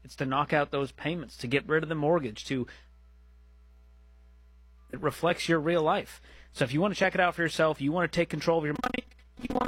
It's to knock out those payments, to get rid of the mortgage, it reflects your real life. So if you want to check it out for yourself, you want to take control of your money,